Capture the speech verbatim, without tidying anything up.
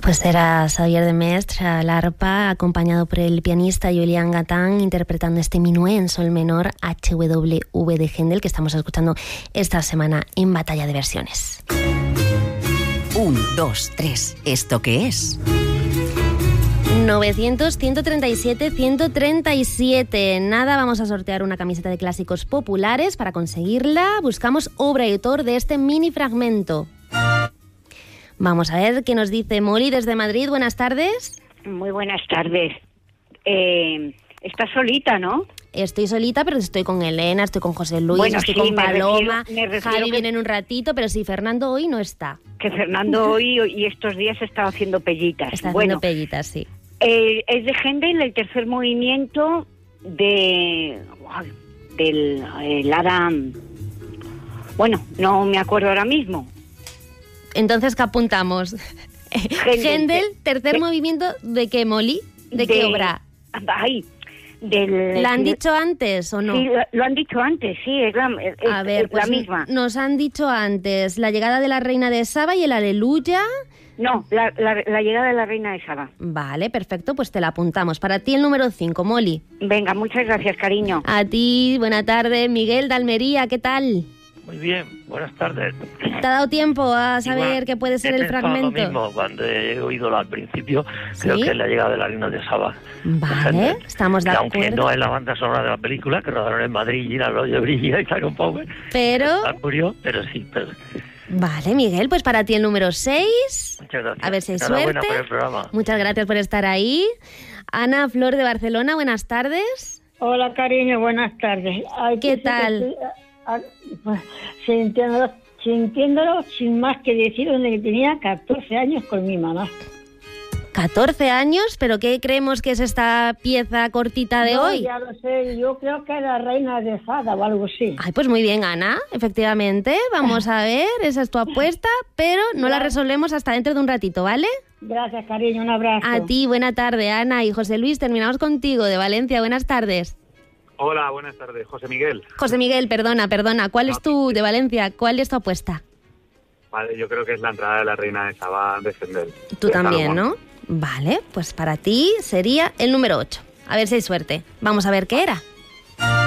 Pues era Xavier de Mestre al arpa, acompañado por el pianista Julián Gatán, interpretando este minué en sol menor H W V de Händel, que estamos escuchando esta semana en Batalla de Versiones. Un, dos, tres. ¿Esto qué es? novecientos, ciento treinta y siete, ciento treinta y siete. Nada, vamos a sortear una camiseta de clásicos populares. Para conseguirla, buscamos obra y autor de este mini fragmento. Vamos a ver qué nos dice Molly desde Madrid. Buenas tardes. Muy buenas tardes. Eh, estás solita, ¿no? Estoy solita, pero estoy con Elena, estoy con José Luis, bueno, estoy sí, con Paloma. Me refiero, me refiero Javi que... viene en un ratito, pero sí, Fernando hoy no está. Que Fernando hoy y estos días estaba haciendo pellitas. Está bueno, haciendo pellitas, sí. Eh, es de Händel el tercer movimiento de del el Hada. Bueno, no me acuerdo ahora mismo. Entonces, ¿qué apuntamos? Händel, tercer de, movimiento ¿de qué, Molly? ¿De, ¿De qué obra? Ay, del... ¿La han dicho antes o no? Sí, lo han dicho antes, sí, es la, es, A ver, es pues la misma. Nos han dicho antes la llegada de la reina de Saba y el Aleluya. No, la, la, la llegada de la reina de Saba. Vale, perfecto, pues te la apuntamos. Para ti el número cinco, Molly. Venga, muchas gracias, cariño. A ti, buena tarde. Miguel de Almería, ¿qué tal? Muy bien, buenas tardes. ¿Te ha dado tiempo a saber Igual, qué puede ser el fragmento? Lo mismo, cuando he oído al principio, ¿Sí? Creo que es la llegada de la reina de Saba. Vale, estamos de acuerdo. Aunque no es la banda sonora de la película, que rodaron en Madrid, Gina Loyo Brilla y Tyron Power. Pero... murió, pero sí, pero... Vale, Miguel, pues para ti el número seis. Muchas gracias. A ver si hay Enhorabuena suerte. por el programa. Muchas gracias por estar ahí. Ana Flor de Barcelona, buenas tardes. Hola, cariño, buenas tardes. Ay, ¿Qué que tal? Sí, pues, sintiéndolo, sintiéndolo sin más que decir, desde que tenía catorce años con mi mamá. catorce años, ¿pero qué creemos que es esta pieza cortita de no, hoy? Ya lo sé, yo creo que era Reina de Fada o algo así. Ay, pues muy bien, Ana, efectivamente. Vamos a ver, esa es tu apuesta, pero no la resolvemos hasta dentro de un ratito, ¿vale? Gracias, cariño, un abrazo. A ti, buena tarde, Ana. Y José Luis, terminamos contigo, de Valencia. Buenas tardes. Hola, buenas tardes. José Miguel. José Miguel, perdona, perdona. ¿Cuál es tu, de Valencia, cuál es tu apuesta? Vale, yo creo que es la entrada de la reina de Saba de Händel. Tú también, ¿no? Vale, pues para ti sería el número ocho. A ver si hay suerte. Vamos a ver qué era.